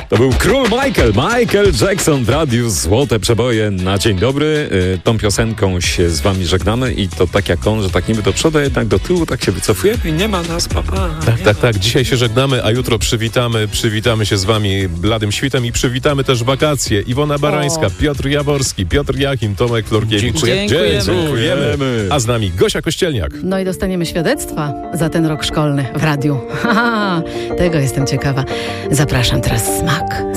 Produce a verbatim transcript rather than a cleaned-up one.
To był król Michael, Michael Jackson w radiu Złote Przeboje na dzień dobry. Tą piosenką się z wami żegnamy i to tak jak on, że tak niby do przodu, jednak do tyłu, tak się wycofujemy i nie ma nas, papa. Tak, tak, tak. Dzisiaj się żegnamy, a jutro przywitamy, przywitamy się z wami bladym świtem i przywitamy też wakacje. Iwona Barańska, o. Piotr Jaworski, Piotr Jachim, Tomek Florkiewicz. Dziękujemy. Dziękujemy. A z nami Gosia Kościelniak. No i dostaniemy świadectwa za ten rok szkolny w radiu. Tego jestem ciekawa. Zapraszam teraz Smak.